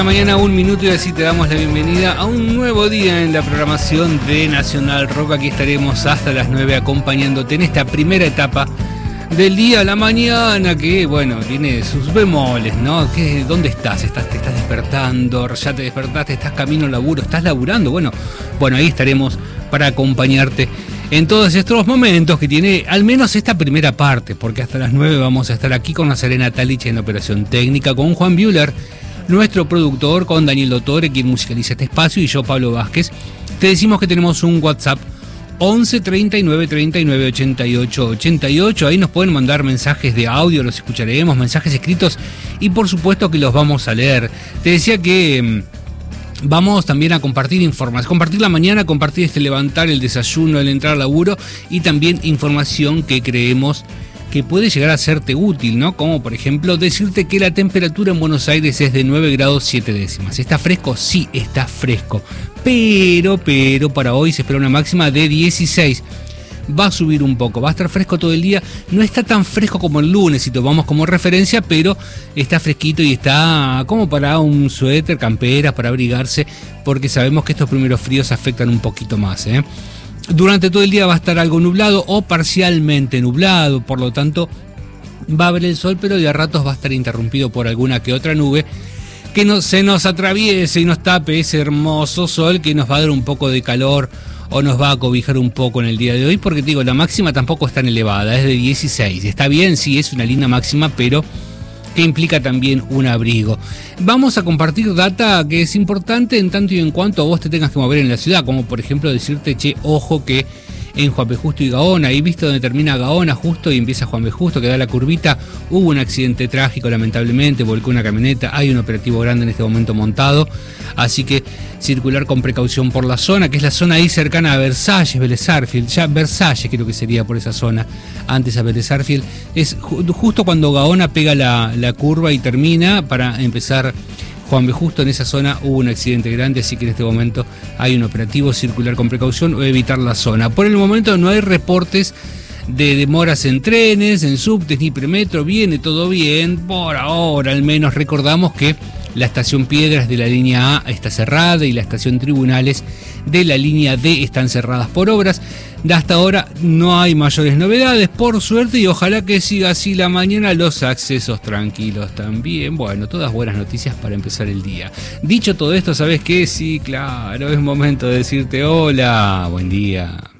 Mañana 1 minuto y así te damos la bienvenida a un nuevo día en la programación de Nacional Rock. Aquí estaremos hasta las 9 acompañándote en esta primera etapa del día a la mañana, que bueno, tiene sus bemoles, ¿no? ¿Dónde estás? ¿Te estás despertando? ¿Ya te despertaste? ¿Estás camino al laburo? ¿Estás laburando? Bueno, ahí estaremos para acompañarte en todos estos momentos que tiene al menos esta primera parte, porque hasta las 9 vamos a estar aquí con Nazarena Talich en operación técnica, con Juan Buehler, nuestro productor, con Daniel Dottore, quien musicaliza este espacio, y yo, Pablo Vázquez. Te decimos que tenemos un WhatsApp 11 39 39 88 88. Ahí nos pueden mandar mensajes de audio, los escucharemos, mensajes escritos, y por supuesto que los vamos a leer. Te decía que vamos también a compartir información, compartir la mañana, compartir levantar el desayuno, el entrar al laburo, y también información que creemos que puede llegar a serte útil, ¿no? Como por ejemplo decirte que la temperatura en Buenos Aires es de 9 grados 7 décimas. ¿Está fresco? Sí, está fresco. Pero para hoy se espera una máxima de 16. Va a subir un poco, va a estar fresco todo el día. No está tan fresco como el lunes si tomamos como referencia, pero está fresquito y está como para un suéter, camperas, para abrigarse, porque sabemos que estos primeros fríos afectan un poquito más, ¿eh? Durante todo el día va a estar algo nublado o parcialmente nublado, por lo tanto va a haber el sol, pero de a ratos va a estar interrumpido por alguna que otra nube que se nos atraviese y nos tape ese hermoso sol que nos va a dar un poco de calor o nos va a cobijar un poco en el día de hoy, porque te digo, la máxima tampoco es tan elevada, es de 16. Está bien, sí, es una linda máxima, pero que implica también un abrigo. Vamos a compartir data que es importante en tanto y en cuanto a vos te tengas que mover en la ciudad, como por ejemplo decirte, ojo que en Juan B. Justo y Gaona, ahí viste donde termina Gaona justo y empieza Juan B. Justo, que da la curvita, hubo un accidente trágico lamentablemente, volcó una camioneta, hay un operativo grande en este momento montado, así que circular con precaución por la zona, que es la zona ahí cercana a Versalles, Vélez Sarsfield, ya Versalles creo que sería por esa zona, antes a Vélez Sarsfield, es justo cuando Gaona pega la curva y termina para empezar Juan B. Justo. En esa zona hubo un accidente grande, así que en este momento hay un operativo, circular con precaución o evitar la zona. Por el momento no hay reportes de demoras en trenes, en subtes ni premetro, viene todo bien, por ahora al menos. Recordamos que la estación Piedras de la línea A está cerrada y la estación Tribunales de la línea D están cerradas por obras. De hasta ahora no hay mayores novedades, por suerte, y ojalá que siga así la mañana, los accesos tranquilos también. Bueno, todas buenas noticias para empezar el día. Dicho todo esto, ¿sabes qué? Sí, claro, es momento de decirte hola, buen día.